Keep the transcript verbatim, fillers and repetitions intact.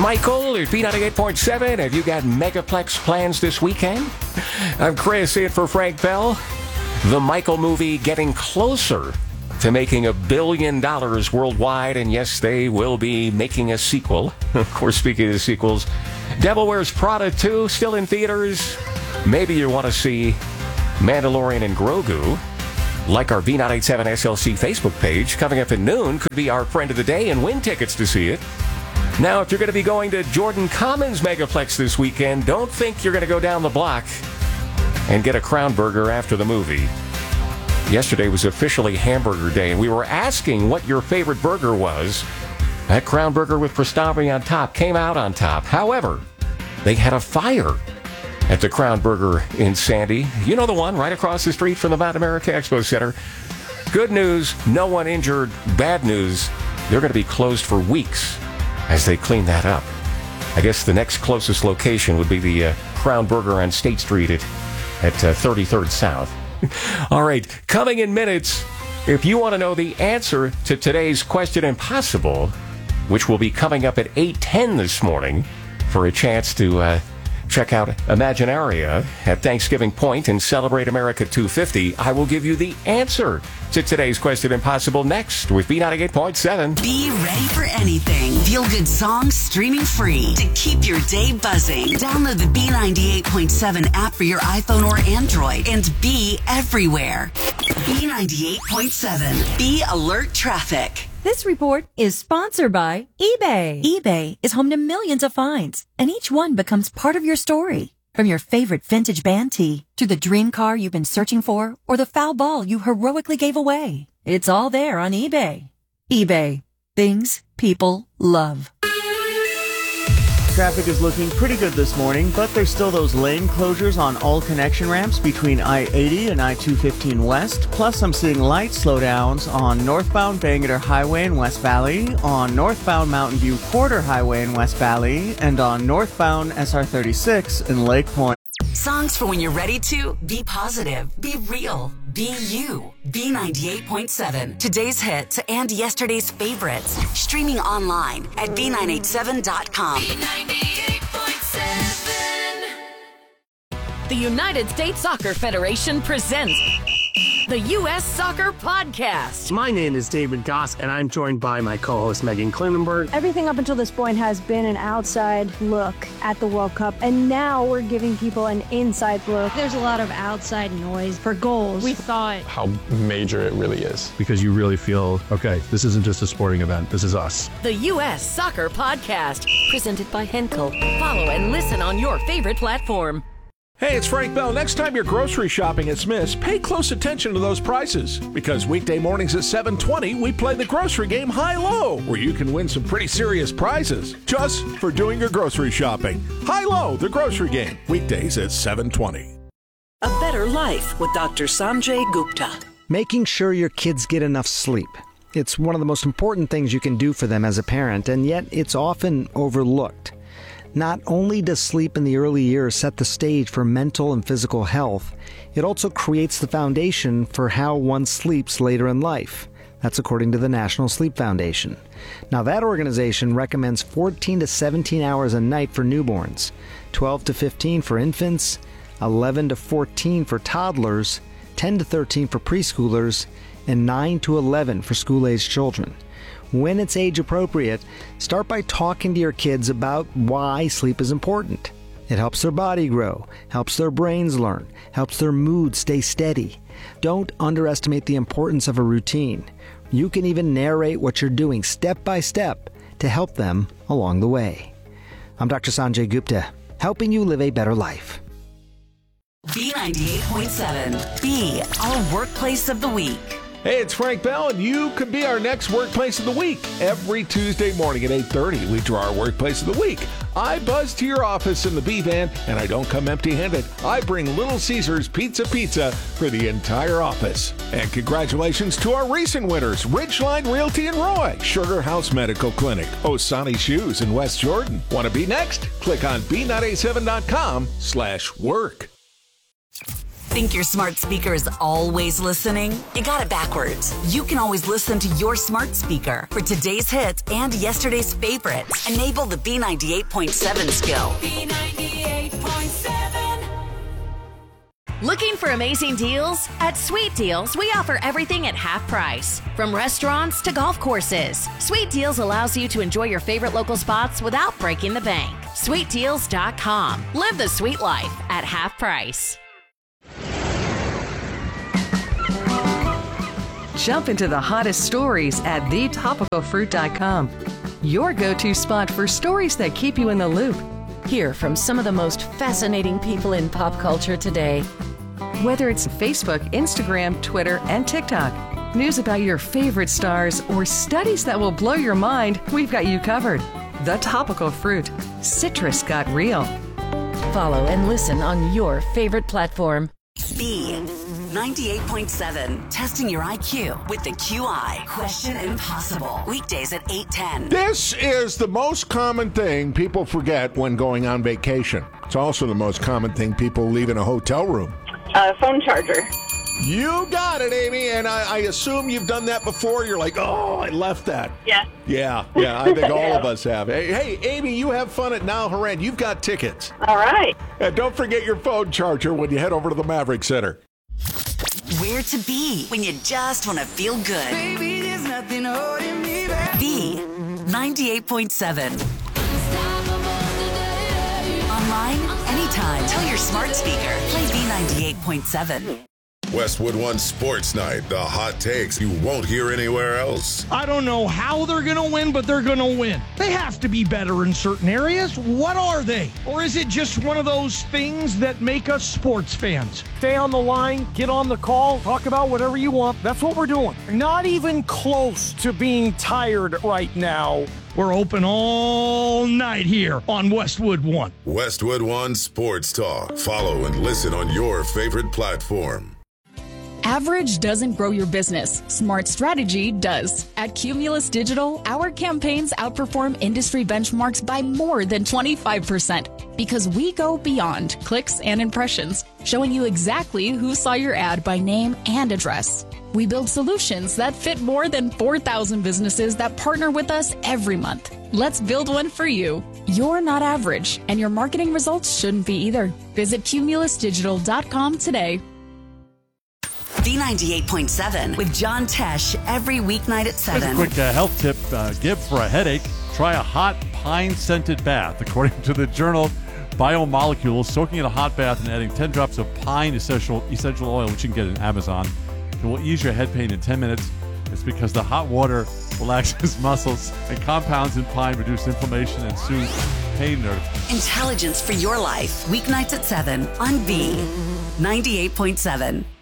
Michael at B ninety-eight point seven. Have you got Megaplex plans this weekend? I'm Chris, in for Frank Bell. The Michael movie getting closer to making a billion dollars worldwide, and yes, they will be making a sequel. Of course, speaking of sequels, Devil Wears Prada two still in theaters. Maybe you want to see Mandalorian and Grogu. Like our B nine eighty-seven S L C Facebook page, coming up at noon could be our friend of the day and win tickets to see it. Now, if you're going to be going to Jordan Commons Megaplex this weekend, don't think you're going to go down the block and get a Crown Burger after the movie. Yesterday was officially Hamburger Day, and we were asking what your favorite burger was. That Crown Burger with pastrami on top came out on top. However, they had a fire at the Crown Burger in Sandy. You know the one right across the street from the Mountain America Expo Center. Good news, no one injured. Bad news, they're going to be closed for weeks as they clean that up. I guess the next closest location would be the uh, Crown Burger on State Street at, at uh, thirty-third South. All right, coming in minutes, if you want to know the answer to today's Question Impossible, which will be coming up at eight ten this morning for a chance to uh, check out Imaginaria at Thanksgiving Point and celebrate America two fifty, I will give you the answer to today's Question Impossible next with B ninety-eight point seven. Be ready for anything. Feel good songs streaming free to keep your day buzzing. Download the B ninety-eight point seven app for your iPhone or Android and be everywhere. B ninety-eight point seven. Be alert traffic. This report is sponsored by eBay. eBay is home to millions of finds, and each one becomes part of your story. From your favorite vintage band tee to the dream car you've been searching for or the foul ball you heroically gave away. It's all there on eBay. eBay. Things people love. Traffic is looking pretty good this morning, but there's still those lane closures on all connection ramps between I eighty and I two fifteen West. Plus, I'm seeing light slowdowns on northbound Bangerter Highway in West Valley, on northbound Mountain View Quarter Highway in West Valley, and on northbound S R thirty-six in Lake Point. Songs for when you're ready to be positive, be real, be you. B ninety-eight point seven. Today's hits and yesterday's favorites. Streaming online at B nine eighty-seven dot com. B ninety-eight point seven. The United States Soccer Federation presents the U S Soccer Podcast. My name is David Goss, and I'm joined by my co-host Megan Klinenberg. Everything up until this point has been an outside look at the World Cup, and now we're giving people an inside look. There's a lot of outside noise for goals. We thought how major it really is. Because you really feel, okay, this isn't just a sporting event, this is us. The U S Soccer Podcast, presented by Henkel. Follow and listen on your favorite platform. Hey, it's Frank Bell. Next time you're grocery shopping at Smith's, pay close attention to those prices. Because weekday mornings at seven twenty, we play the grocery game High-Low, where you can win some pretty serious prizes just for doing your grocery shopping. High-Low, the grocery game. Weekdays at seven twenty. A Better Life with Doctor Sanjay Gupta. Making sure your kids get enough sleep. It's one of the most important things you can do for them as a parent, and yet it's often overlooked. Not only does sleep in the early years set the stage for mental and physical health, it also creates the foundation for how one sleeps later in life. That's according to the National Sleep Foundation. Now, that organization recommends fourteen to seventeen hours a night for newborns, twelve to fifteen for infants, eleven to fourteen for toddlers, ten to thirteen for preschoolers, and nine to eleven for school-aged children. When it's age appropriate, start by talking to your kids about why sleep is important. It helps their body grow, helps their brains learn, helps their mood stay steady. Don't underestimate the importance of a routine. You can even narrate what you're doing step by step to help them along the way. I'm Doctor Sanjay Gupta, helping you live a better life. B ninety-eight point seven. Be our workplace of the week. Hey, it's Frank Bell, and you could be our next Workplace of the Week. Every Tuesday morning at eight thirty, we draw our Workplace of the Week. I buzz to your office in the B-Van, and I don't come empty-handed. I bring Little Caesars Pizza Pizza for the entire office. And congratulations to our recent winners, Ridgeline Realty in Roy, Sugar House Medical Clinic, Osani Shoes in West Jordan. Want to be next? Click on B nine eighty-seven dot com slash work. Think your smart speaker is always listening? You got it backwards. You can always listen to your smart speaker for today's hits and yesterday's favorites. Enable the B ninety-eight point seven skill. B ninety-eight point seven. Looking for amazing deals? At Sweet Deals, we offer everything at half price. From restaurants to golf courses, Sweet Deals allows you to enjoy your favorite local spots without breaking the bank. sweet deals dot com. Live the sweet life at half price. Jump into the hottest stories at the topical fruit dot com. Your go-to spot for stories that keep you in the loop. Hear from some of the most fascinating people in pop culture today. Whether it's Facebook, Instagram, Twitter, and TikTok, news about your favorite stars, or studies that will blow your mind, we've got you covered. The Topical Fruit. Citrus got real. Follow and listen on your favorite platform. B ninety-eight point seven. Testing your I Q with the Q I. Question Impossible. Weekdays at eight ten. This is the most common thing people forget when going on vacation. It's also the most common thing people leave in a hotel room. Uh, phone charger. You got it, Amy, and I, I assume you've done that before. You're like, oh, I left that. Yeah. Yeah, yeah, I think all of us have. Hey, hey, Amy, you have fun at Now Haran. You've got tickets. All right. And don't forget your phone charger when you head over to the Maverick Center. Where to be when you just want to feel good. Baby, there's nothing holding me back. B ninety-eight point seven. Online, anytime. Tell your smart speaker. Play B ninety-eight point seven. Westwood One Sports Night. The hot takes you won't hear anywhere else. I don't know how they're going to win, but they're going to win. They have to be better in certain areas. What are they? Or is it just one of those things that make us sports fans? Stay on the line, get on the call, talk about whatever you want. That's what we're doing. Not even close to being tired right now. We're open all night here on Westwood One. Westwood One Sports Talk. Follow and listen on your favorite platform. Average doesn't grow your business. Smart strategy does. At Cumulus Digital, our campaigns outperform industry benchmarks by more than twenty-five percent because we go beyond clicks and impressions, showing you exactly who saw your ad by name and address. We build solutions that fit more than four thousand businesses that partner with us every month. Let's build one for you. You're not average, and your marketing results shouldn't be either. Visit cumulus digital dot com today. B ninety-eight point seven with John Tesh every weeknight at seven. Here's a quick uh, health tip. Uh, give for a headache. Try a hot pine-scented bath. According to the journal Biomolecules, soaking in a hot bath and adding ten drops of pine essential, essential oil, which you can get on Amazon, it will ease your head pain in ten minutes. It's because the hot water relaxes muscles, and compounds in pine reduce inflammation and soothe pain nerves. Intelligence for your life. Weeknights at seven on B ninety-eight point seven.